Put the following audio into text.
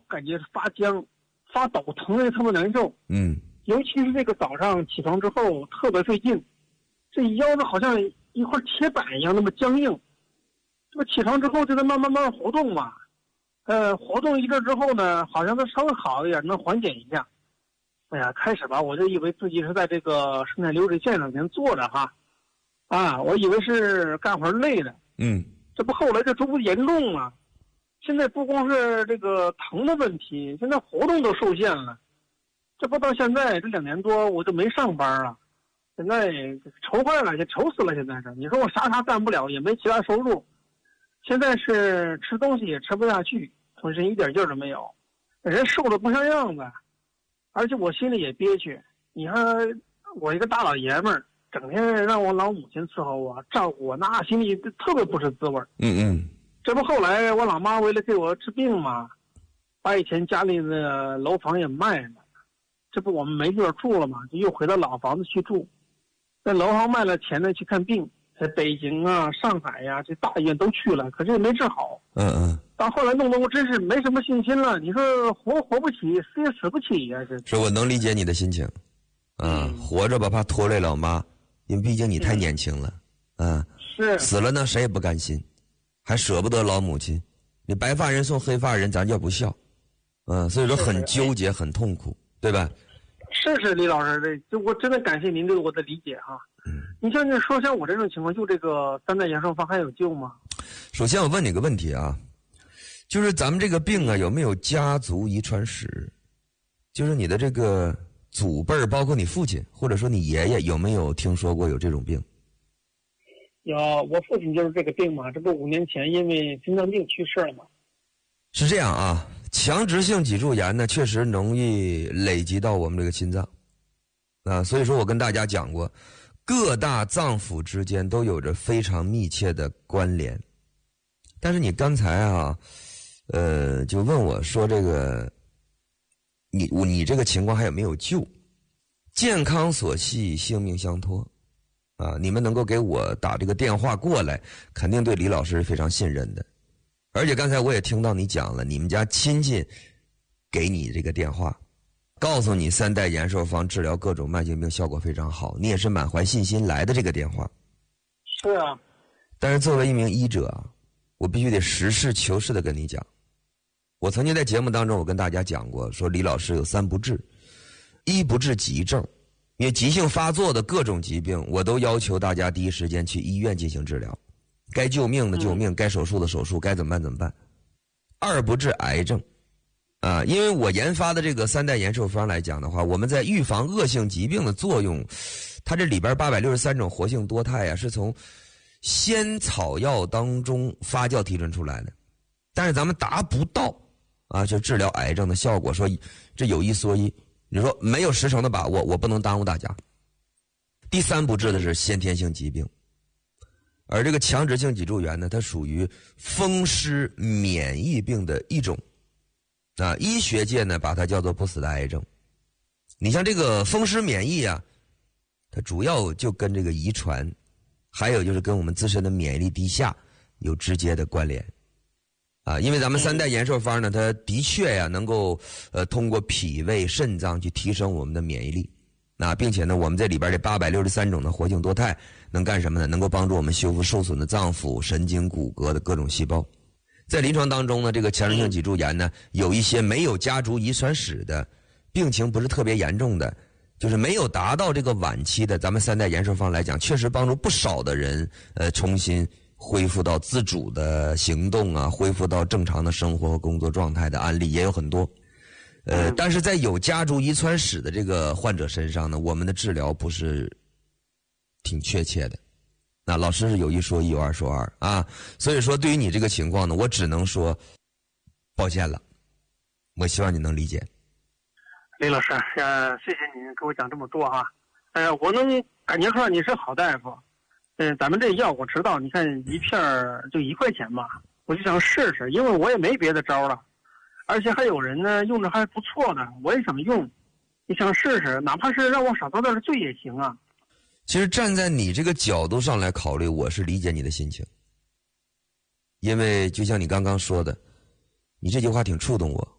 感觉发僵、发抖、疼的特别难受。尤其是这个早上起床之后特别费劲，这腰子好像一块铁板一样那么僵硬。这不起床之后就在慢慢活动嘛，活动一阵之后呢，好像它稍微好一点，能缓解一下。哎呀，开始吧，我就以为自己是在这个生产流水线上面坐着哈，我以为是干活累的。这不后来就逐步严重了。现在不光是这个疼的问题，现在活动都受限了。这不到现在这2年多我就没上班了，现在愁坏了，也愁死了。现在是你说我啥干不了，也没其他收入，现在是吃东西也吃不下去，浑身一点劲儿都没有，人瘦的不像样子，而且我心里也憋屈。你看我一个大老爷们儿，整天让我老母亲伺候我照顾我，那心里特别不是滋味。这不后来我老妈为了给我治病嘛，把以前家里的楼房也卖了，这不我们没地方住了嘛，就又回到老房子去住。那楼房卖了钱呢，去看病，在北京啊、上海呀、这大医院都去了，可是也没治好。到后来弄得我真是没什么信心了。你说活不起，死也死不起呀。 是我能理解你的心情，活着吧怕拖累老妈，因为毕竟你太年轻了， 是死了呢谁也不甘心，还舍不得老母亲，你白发人送黑发人，咱叫不孝，所以说很纠结，很痛苦，对吧？ 是李老师，这我真的感谢您对我的理解哈。你像我这种情况，就这个3代延寿方还有救吗？ 首先我问你个问题啊，就是咱们这个病啊有没有家族遗传史？就是你的这个祖辈儿，包括你父亲或者说你爷爷，有没有听说过有这种病？ 有，我父亲就是这个病嘛，这不5年前因为心脏病去世了嘛。 是这样啊，强直性脊柱炎呢，确实容易累积到我们这个心脏，所以说我跟大家讲过，各大脏腑之间都有着非常密切的关联。但是你刚才就问我说这个，你这个情况还有没有救？健康所系，性命相托。你们能够给我打这个电话过来，肯定对李老师是非常信任的。而且刚才我也听到你讲了，你们家亲戚给你这个电话，告诉你3代延寿方治疗各种慢性病效果非常好，你也是满怀信心来的这个电话。 是啊。 但是作为一名医者，我必须得实事求是的跟你讲，我曾经在节目当中我跟大家讲过，说李老师有3不治。1不治急症，因为急性发作的各种疾病我都要求大家第一时间去医院进行治疗，该救命的救命，该手术的手术，该怎么办怎么办。2不治癌症，因为我研发的这个3代延寿方来讲的话，我们在预防恶性疾病的作用，它这里边863种活性多肽是从仙草药当中发酵提纯出来的，但是咱们达不到就治疗癌症的效果，说这有一说一，你说没有10成的把握，我不能耽误大家。第3不治的是先天性疾病，而这个强直性脊柱炎呢，它属于风湿免疫病的一种，医学界呢把它叫做不死的癌症。你像这个风湿免疫它主要就跟这个遗传，还有就是跟我们自身的免疫力低下有直接的关联。因为咱们3代延寿方呢，它的确能够通过脾胃肾脏去提升我们的免疫力。并且呢，我们这里边这863种的活性多肽能干什么呢？能够帮助我们修复受损的脏腑、神经、骨骼的各种细胞。在临床当中呢，这个强直性脊柱炎呢，有一些没有家族遗传史的，病情不是特别严重的，就是没有达到这个晚期的，咱们3代延寿方来讲，确实帮助不少的人重新恢复到自主的行动恢复到正常的生活和工作状态的案例也有很多。但是在有家族遗传史的这个患者身上呢，我们的治疗不是挺确切的。老师是有一说一，有二说二所以说对于你这个情况呢，我只能说抱歉了，我希望你能理解。 李老师，谢谢您给我讲这么多我能感觉出来你是好大夫。咱们这药我知道，你看一片就1块钱嘛，我就想试试，因为我也没别的招了。而且还有人呢用着还不错的，我也想用，你想试试，哪怕是让我少遭点罪也行啊。 其实站在你这个角度上来考虑，我是理解你的心情，因为就像你刚刚说的，你这句话挺触动我。